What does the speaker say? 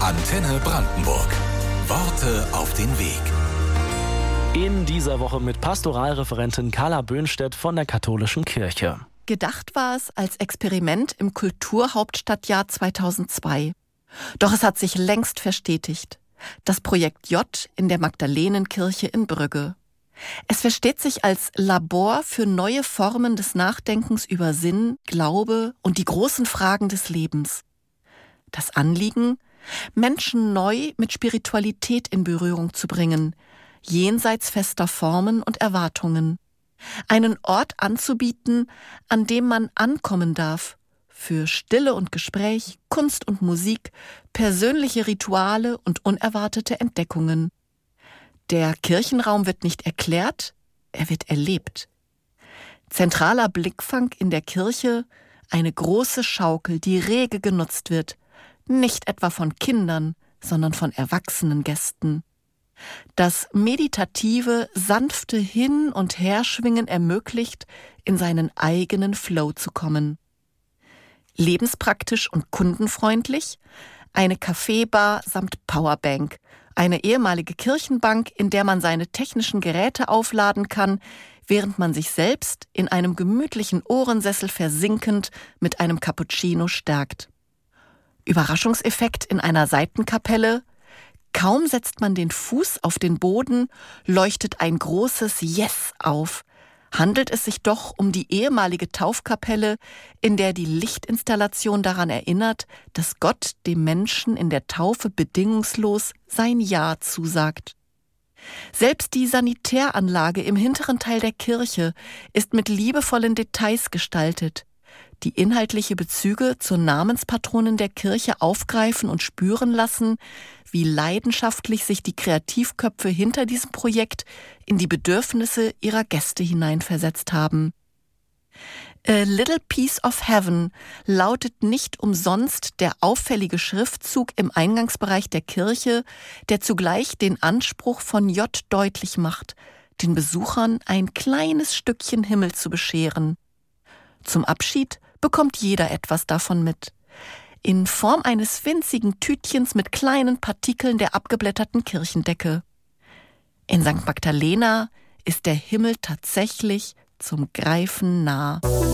Antenne Brandenburg. Worte auf den Weg. In dieser Woche mit Pastoralreferentin Carla Böhnstedt von der Katholischen Kirche. Gedacht war es als Experiment im Kulturhauptstadtjahr 2002. Doch es hat sich längst verstetigt. Das Projekt J in der Magdalenenkirche in Brügge. Es versteht sich als Labor für neue Formen des Nachdenkens über Sinn, Glaube und die großen Fragen des Lebens. Das Anliegen, Menschen neu mit Spiritualität in Berührung zu bringen, jenseits fester Formen und Erwartungen. Einen Ort anzubieten, an dem man ankommen darf, für Stille und Gespräch, Kunst und Musik, persönliche Rituale und unerwartete Entdeckungen. Der Kirchenraum wird nicht erklärt, er wird erlebt. Zentraler Blickfang in der Kirche, eine große Schaukel, die rege genutzt wird, nicht etwa von Kindern, sondern von erwachsenen Gästen. Das meditative, sanfte Hin- und Herschwingen ermöglicht, in seinen eigenen Flow zu kommen. Lebenspraktisch und kundenfreundlich, eine Kaffeebar samt Powerbank, eine ehemalige Kirchenbank, in der man seine technischen Geräte aufladen kann, während man sich selbst in einem gemütlichen Ohrensessel versinkend mit einem Cappuccino stärkt. Überraschungseffekt in einer Seitenkapelle. Kaum setzt man den Fuß auf den Boden, leuchtet ein großes Yes auf. Handelt es sich doch um die ehemalige Taufkapelle, in der die Lichtinstallation daran erinnert, dass Gott dem Menschen in der Taufe bedingungslos sein Ja zusagt. Selbst die Sanitäranlage im hinteren Teil der Kirche ist mit liebevollen Details gestaltet, die inhaltliche Bezüge zur Namenspatronin der Kirche aufgreifen und spüren lassen, wie leidenschaftlich sich die Kreativköpfe hinter diesem Projekt in die Bedürfnisse ihrer Gäste hineinversetzt haben. A Little Piece of Heaven lautet nicht umsonst der auffällige Schriftzug im Eingangsbereich der Kirche, der zugleich den Anspruch von J deutlich macht, den Besuchern ein kleines Stückchen Himmel zu bescheren. Zum Abschied bekommt jeder etwas davon mit. In Form eines winzigen Tütchens mit kleinen Partikeln der abgeblätterten Kirchendecke. In St. Magdalena ist der Himmel tatsächlich zum Greifen nah.